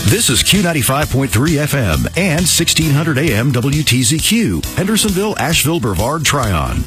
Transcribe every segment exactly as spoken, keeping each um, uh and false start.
This is Q ninety-five point three F M and sixteen hundred A M W T Z Q, Hendersonville, Asheville, Brevard, Tryon.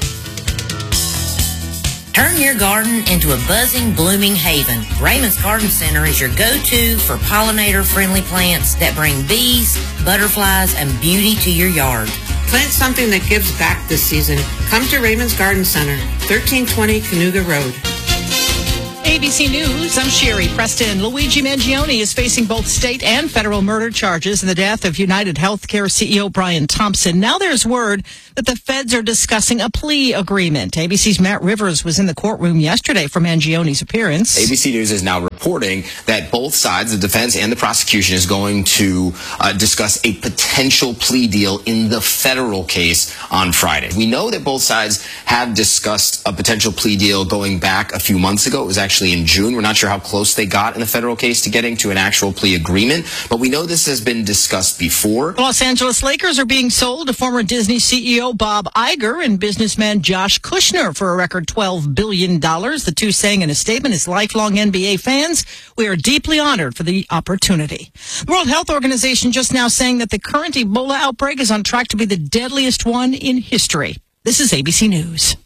Turn your garden into a buzzing, blooming haven. Raymond's Garden Center is your go-to for pollinator-friendly plants that bring bees, butterflies, and beauty to your yard. Plant something that gives back this season. Come to Raymond's Garden Center, thirteen twenty Cayuga Road. A B C News, I'm Sherry Preston. Luigi Mangione is facing both state and federal murder charges in the death of United Healthcare C E O Brian Thompson. Now there's word that the feds are discussing a plea agreement. A B C's Matt Rivers was in the courtroom yesterday for Mangione's appearance. A B C News is now reporting that both sides, the defense and the prosecution, is going to uh, discuss a potential plea deal in the federal case on Friday. We know that both sides have discussed a potential plea deal going back a few months ago. It was actually in June. We're not sure how close they got in the federal case to getting to an actual plea agreement, but we know this has been discussed before. The Los Angeles Lakers are being sold to former Disney C E O Bob Iger and businessman Josh Kushner for a record twelve billion dollars. The two saying in a statement, as lifelong N B A fans, we are deeply honored for the opportunity. The World Health Organization just now saying that the current Ebola outbreak is on track to be the deadliest one in history. This is A B C News.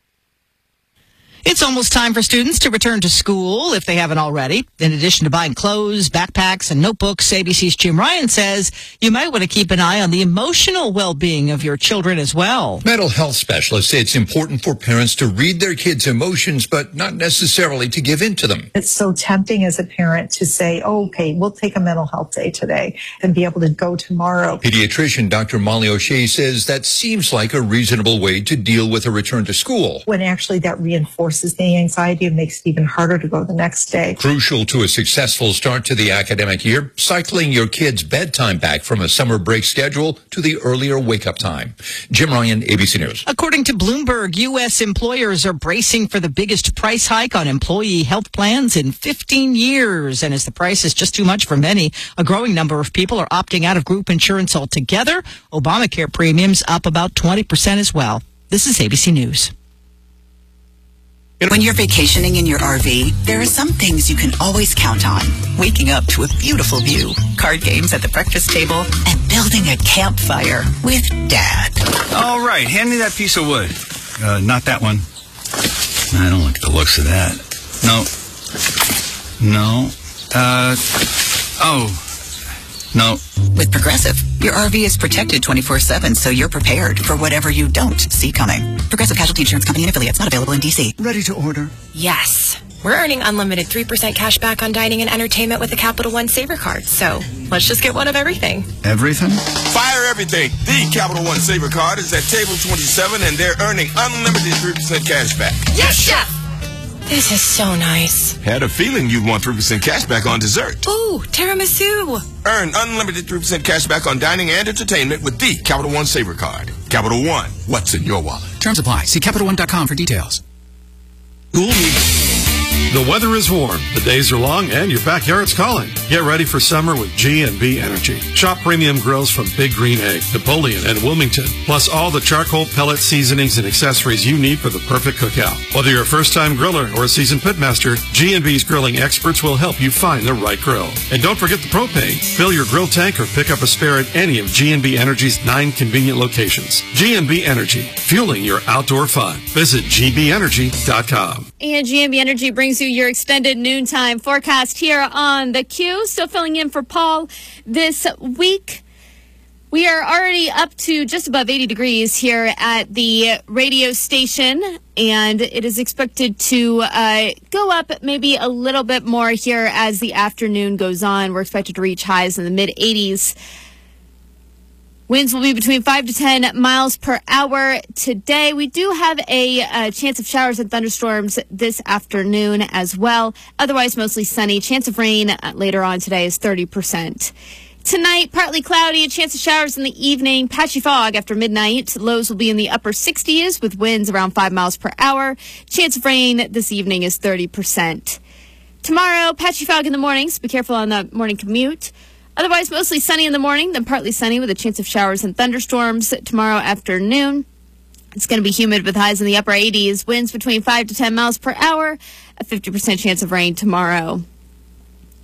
It's almost time for students to return to school if they haven't already. In addition to buying clothes, backpacks, and notebooks, A B C's Jim Ryan says you might want to keep an eye on the emotional well-being of your children as well. Mental health specialists say it's important for parents to read their kids' emotions, but not necessarily to give in to them. It's so tempting as a parent to say, oh, okay, we'll take a mental health day today and be able to go tomorrow. Pediatrician Doctor Molly O'Shea says that seems like a reasonable way to deal with a return to school. When actually that reinforces the anxiety, it makes it even harder to go the next day. Crucial to a successful start to the academic year, cycling your kids' bedtime back from a summer break schedule to the earlier wake-up time. Jim Ryan, A B C News. According to Bloomberg, U S employers are bracing for the biggest price hike on employee health plans in fifteen years. And as the price is just too much for many, a growing number of people are opting out of group insurance altogether. Obamacare premiums up about twenty percent as well. This is A B C News. When you're vacationing in your R V, there are some things you can always count on. Waking up to a beautiful view, card games at the breakfast table, and building a campfire with Dad. All right, hand me that piece of wood. Uh, not that one. I don't like the looks of that. No. No. Uh, oh. No. With Progressive, your R V is protected twenty-four seven, so you're prepared for whatever you don't see coming. Progressive Casualty Insurance Company and affiliates, not available in D C. Ready to order? Yes. We're earning unlimited three percent cash back on dining and entertainment with the Capital One Saver Card. So let's just get one of everything. Everything? Fire everything. The Capital One Saver Card is at table twenty-seven, and they're earning unlimited three percent cash back. Yes, Chef! This is so nice. Had a feeling you'd want three percent cash back on dessert. Ooh, tiramisu. Earn unlimited three percent cash back on dining and entertainment with the Capital One Saver Card. Capital One, what's in your wallet? Terms apply. See Capital One dot com for details. The weather is warm, the days are long, and your backyard's calling. Get ready for summer with G and B Energy. Shop premium grills from Big Green Egg, Napoleon, and Wilmington, plus all the charcoal pellet seasonings and accessories you need for the perfect cookout. Whether you're a first-time griller or a seasoned pitmaster, G and B's grilling experts will help you find the right grill. And don't forget the propane. Fill your grill tank or pick up a spare at any of G and B Energy's nine convenient locations. G and B Energy, fueling your outdoor fun. Visit G B energy dot com. And G and B Energy brings you your extended noontime forecast here on the Q. Still filling in for Paul this week. We are already up to just above eighty degrees here at the radio station, and it is expected to uh, go up maybe a little bit more here as the afternoon goes on. We're expected to reach highs in the mid eighties. Winds will be between five to ten miles per hour today. We do have a, a chance of showers and thunderstorms this afternoon as well. Otherwise, mostly sunny. Chance of rain later on today is thirty percent. Tonight, partly cloudy, a chance of showers in the evening. Patchy fog after midnight. Lows will be in the upper sixties with winds around five miles per hour. Chance of rain this evening is thirty percent. Tomorrow, patchy fog in the mornings. Be careful on the morning commute. Otherwise, mostly sunny in the morning, then partly sunny with a chance of showers and thunderstorms tomorrow afternoon. It's going to be humid with highs in the upper eighties, winds between five to ten miles per hour, a fifty percent chance of rain tomorrow.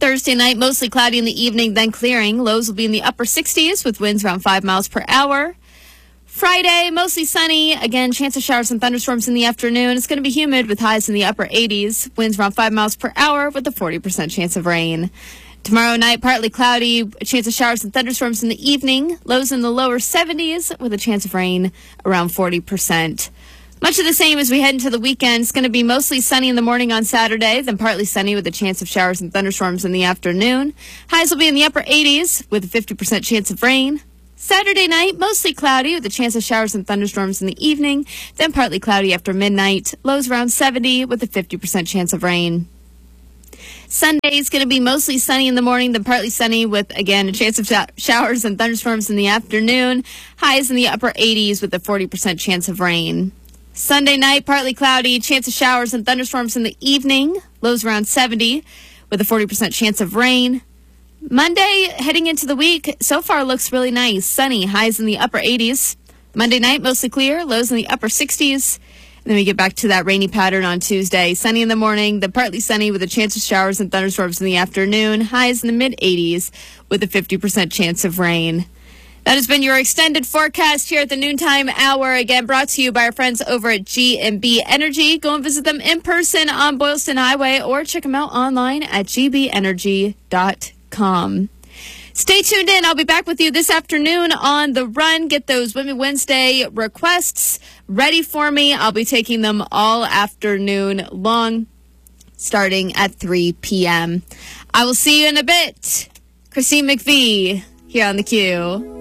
Thursday night, mostly cloudy in the evening, then clearing. Lows will be in the upper sixties with winds around five miles per hour. Friday, mostly sunny. Again, chance of showers and thunderstorms in the afternoon. It's going to be humid with highs in the upper eighties. Winds around five miles per hour with a forty percent chance of rain. Tomorrow night, partly cloudy. A chance of showers and thunderstorms in the evening. Lows in the lower seventies with a chance of rain around forty percent. Much of the same as we head into the weekend. It's going to be mostly sunny in the morning on Saturday, then partly sunny with a chance of showers and thunderstorms in the afternoon. Highs will be in the upper eighties with a fifty percent chance of rain. Saturday night, mostly cloudy with a chance of showers and thunderstorms in the evening, then partly cloudy after midnight. Lows around seventy with a fifty percent chance of rain. Sunday is going to be mostly sunny in the morning, then partly sunny with, again, a chance of sh- showers and thunderstorms in the afternoon. Highs in the upper eighties with a forty percent chance of rain. Sunday night, partly cloudy, chance of showers and thunderstorms in the evening. Lows around seventy with a forty percent chance of rain. Monday, heading into the week, so far looks really nice. Sunny, highs in the upper eighties. Monday night, mostly clear, lows in the upper sixties. And then we get back to that rainy pattern on Tuesday. Sunny in the morning, then partly sunny with a chance of showers and thunderstorms in the afternoon. Highs in the mid-eighties with a fifty percent chance of rain. That has been your extended forecast here at the noontime hour. Again, brought to you by our friends over at G and B Energy. Go and visit them in person on Boylston Highway or check them out online at g b energy dot com. Stay tuned in. I'll be back with you this afternoon on The Run. Get those Women Wednesday requests ready for me. I'll be taking them all afternoon long, starting at three p.m. I will see you in a bit. Christine McVie here on The Q.